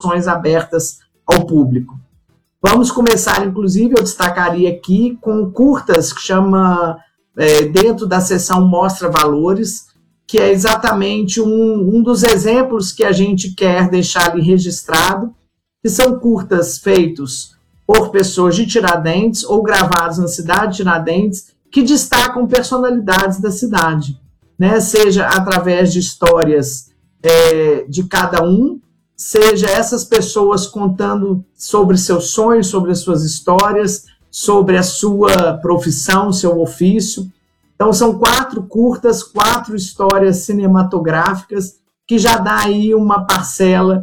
sessões abertas ao público. Vamos começar, inclusive, eu destacaria aqui com curtas que chama, dentro da sessão Mostra Valores, que é exatamente um dos exemplos que a gente quer deixar ali registrado, que são curtas feitos por pessoas de Tiradentes ou gravados na cidade de Tiradentes, que destacam personalidades da cidade, né? Seja através de histórias de cada um, seja essas pessoas contando sobre seus sonhos, sobre as suas histórias, sobre a sua profissão, seu ofício. Então, são 4 curtas, 4 histórias cinematográficas, que já dá aí uma parcela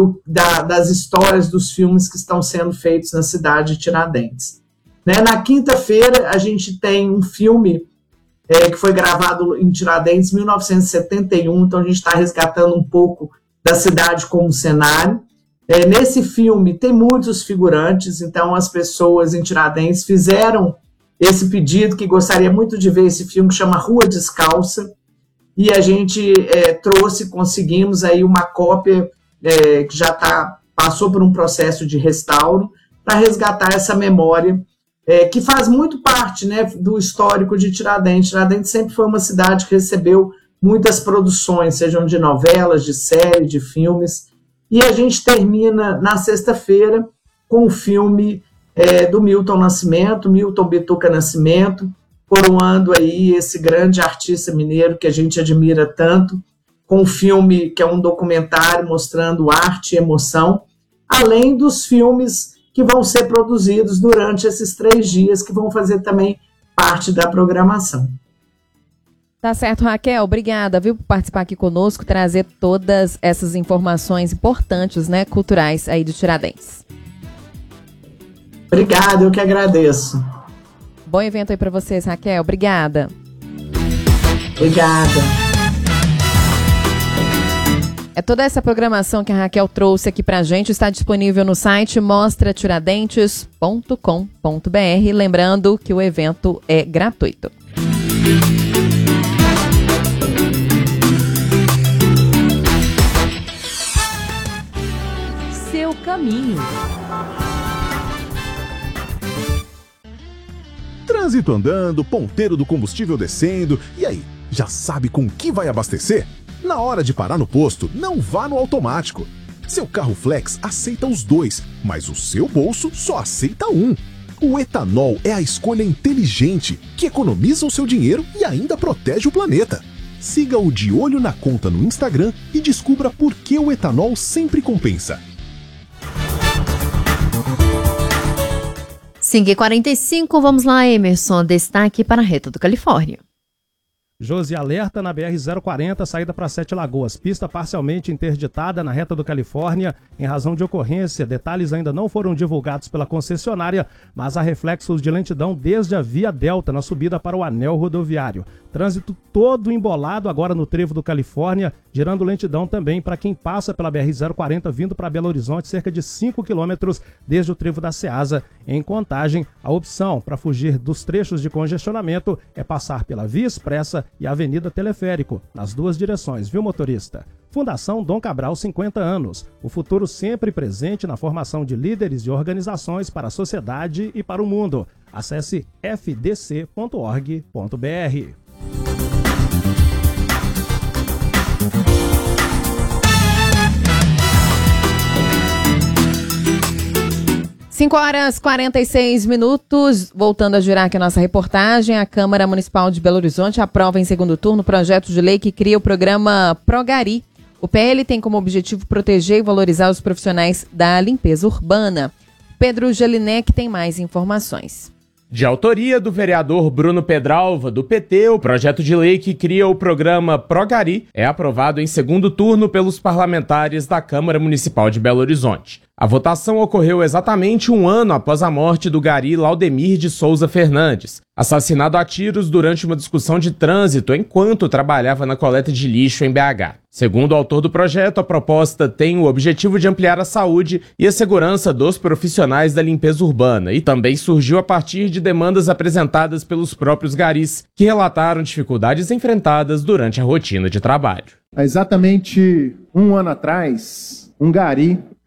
das histórias dos filmes que estão sendo feitos na cidade de Tiradentes. Né? Na quinta-feira, a gente tem um filme que foi gravado em Tiradentes em 1971, então a gente está resgatando um pouco da cidade como cenário. Nesse filme tem muitos figurantes, então as pessoas em Tiradentes fizeram esse pedido, que gostaria muito de ver esse filme, que chama Rua Descalça, e a gente conseguimos aí uma cópia que já passou por um processo de restauro, para resgatar essa memória, que faz muito parte, né, do histórico de Tiradentes. Tiradentes sempre foi uma cidade que recebeu muitas produções, sejam de novelas, de séries, de filmes, e a gente termina na sexta-feira com o filme do Milton Bituca Nascimento, coroando aí esse grande artista mineiro que a gente admira tanto, com um filme que é um documentário mostrando arte e emoção, além dos filmes que vão ser produzidos durante esses 3 dias, que vão fazer também parte da programação. Tá certo, Raquel, obrigada, viu, por participar aqui conosco, trazer todas essas informações importantes, né, culturais aí de Tiradentes. Obrigado, eu que agradeço. Bom evento aí para vocês, Raquel. Obrigada. Obrigada. Toda essa programação que a Raquel trouxe aqui pra gente está disponível no site mostratiradentes.com.br. Lembrando que o evento é gratuito. Seu caminho. Trânsito andando, ponteiro do combustível descendo, e aí, já sabe com que vai abastecer? Na hora de parar no posto, não vá no automático. Seu carro flex aceita os 2, mas o seu bolso só aceita um. O etanol é a escolha inteligente, que economiza o seu dinheiro e ainda protege o planeta. Siga o De Olho na Conta no Instagram e descubra por que o etanol sempre compensa. 5h45, vamos lá, Emerson. Destaque para a Reta do Califórnia. Josi, alerta na BR-040, saída para 7 Lagoas. Pista parcialmente interditada na Reta do Califórnia em razão de ocorrência. Detalhes ainda não foram divulgados pela concessionária, mas há reflexos de lentidão desde a Via Delta na subida para o anel rodoviário. Trânsito todo embolado agora no trevo do Califórnia, gerando lentidão também para quem passa pela BR-040 vindo para Belo Horizonte, cerca de 5 quilômetros desde o trevo da Ceasa. Em Contagem, a opção para fugir dos trechos de congestionamento é passar pela Via Expressa e a Avenida Teleférico, nas 2 direções, viu, motorista? Fundação Dom Cabral, 50 anos. O futuro sempre presente na formação de líderes e organizações para a sociedade e para o mundo. Acesse fdc.org.br. 5h46. Voltando a girar aqui a nossa reportagem, a Câmara Municipal de Belo Horizonte aprova em segundo turno o projeto de lei que cria o programa Progari. O PL tem como objetivo proteger e valorizar os profissionais da limpeza urbana. Pedro Jelinek tem mais informações. De autoria do vereador Bruno Pedralva, do PT, o projeto de lei que cria o programa Progari é aprovado em segundo turno pelos parlamentares da Câmara Municipal de Belo Horizonte. A votação ocorreu exatamente um ano após a morte do gari Laudemir de Souza Fernandes, assassinado a tiros durante uma discussão de trânsito enquanto trabalhava na coleta de lixo em BH. Segundo o autor do projeto, a proposta tem o objetivo de ampliar a saúde e a segurança dos profissionais da limpeza urbana e também surgiu a partir de demandas apresentadas pelos próprios garis, que relataram dificuldades enfrentadas durante a rotina de trabalho. Há exatamente um ano atrás, um gari